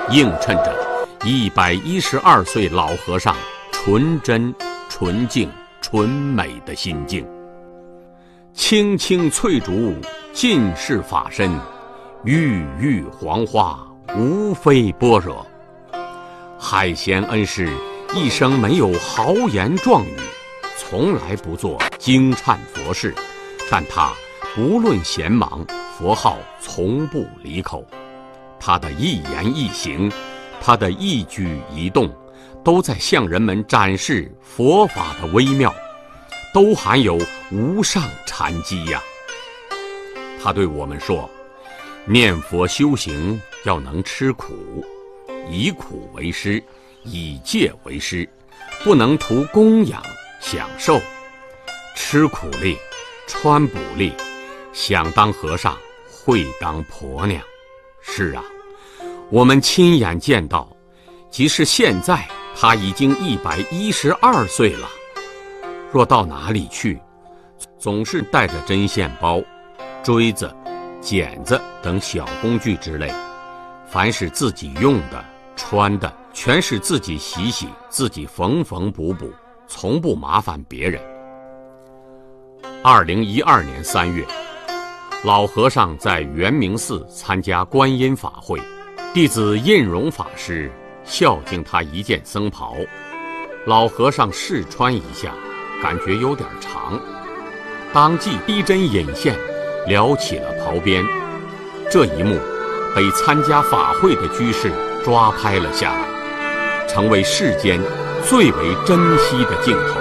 映衬着112岁老和尚纯真、纯净、纯美的心境。青青翠竹尽是法身，郁郁黄花无非般若。海贤恩师一生没有豪言壮语，从来不做惊颤佛事，但他无论闲忙，佛号从不离口。他的一言一行，他的一举一动，都在向人们展示佛法的微妙，都含有无上禅机呀。他对我们说，念佛修行要能吃苦，以苦为师，以戒为师，不能图供养享受。吃苦力，穿补力，想当和尚会当婆娘。是啊，我们亲眼见到，即使现在他已经112岁了，若到哪里去，总是带着针线包、锥子、剪子等小工具之类，凡是自己用的、穿的，全是自己洗洗，自己缝缝补补，从不麻烦别人。2012年3月，老和尚在圆明寺参加观音法会，弟子印容法师孝敬他一件僧袍，老和尚试穿一下，感觉有点长，当即逼针引线，撩起了袍边。这一幕被参加法会的居士抓拍了下来，成为世间最为珍惜的镜头。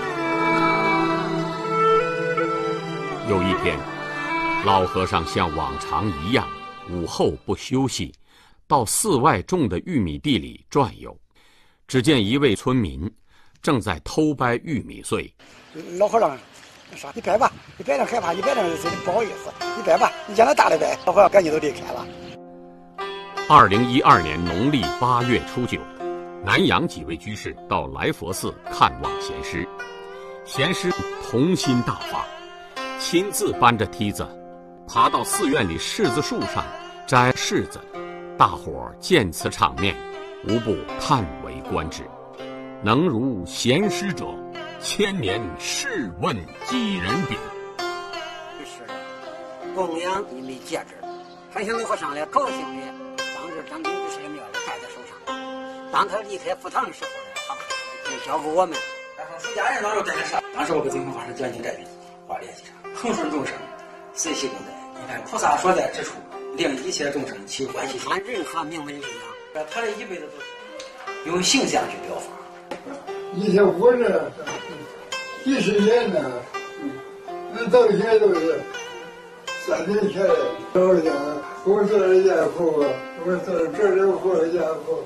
有一天，老和尚像往常一样，午后不休息，到寺外种的玉米地里转悠。只见一位村民正在偷掰玉米穗。 老和尚说：“你掰吧，你掰点害怕，你掰点不好意思，你掰吧，你将来大的掰。”老和尚赶紧都离开了。 2012年农历8月初9，南阳几位居士到来佛寺看望贤师，贤师童心大发，亲自搬着梯子爬到寺院里柿子树上摘柿子。大伙儿见此场面，无不叹为观止。能如贤师者，千年试问几人比？ 是供养你没戒指，还想老和尚来高兴的，当时张兵就是庙里戴在手上。当他离开佛堂的时候呢，他就交给我们。 然后出家人当时在上，当时我给净空法师讲经这笔话联系上，恒顺众生，随喜共在。你看菩萨所在之处，令一切众生起欢喜心。 按任何名门力量， 他这一辈子都是用形象去表法。 以前活着几十年呢，那到现在都是3年前的。我讲，我做了家父，我做了这里活了家父，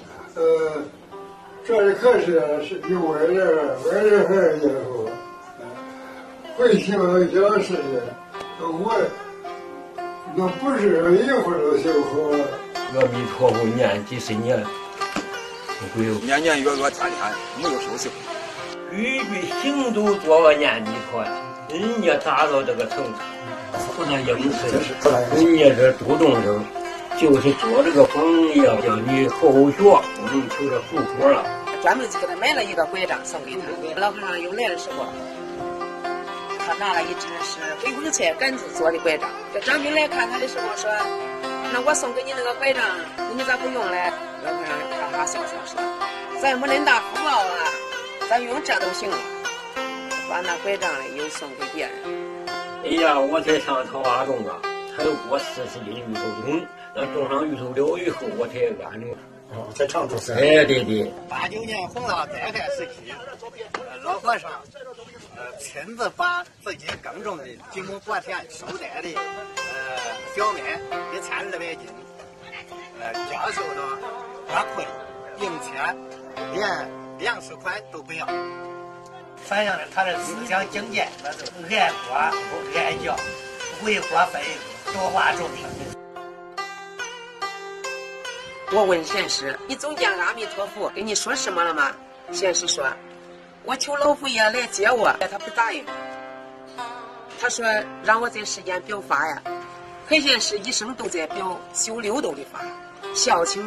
这里可是有我这还是家父，会修小事的，我那不是一会儿都修好了。 阿弥陀佛念几十年。 年年月月天天没有休息， 句句行都做个念弥陀，人家达到这个程度，不能应试。人家这主动生，就是做这个榜样，叫你后学，我们求着福果了。 专门给他买了一个拐杖送给他。老和尚又来的时候，他拿了一只是回光菜杆子做的拐杖。这张兵来看他的时候说：“那我送给你那个拐杖，你咋不用嘞？”老和尚哈哈笑笑说：“咱没恁大福报啊，咱用这都行了。”把那拐杖嘞又送给别人。 哎呀，我才上桃花种啊，才有过40斤芋头种，那种上芋头了以后，我才安了。 在常住寺。 哎，对对。 89年洪涝灾害时期，老和尚亲自把自己耕种的几亩薄田收带的小麦1200斤，教授了花卉、银钱，连粮食款都不要， 反映了他的思想境界，那就是爱国爱教，为国分多花众生。 我问贤师：“你总见阿弥陀佛跟你说什么了吗？”贤师说：“我求老佛爷来接我，他不答应。他说让我在世间表法呀。”黑贤师一生都在表修六度的法，孝亲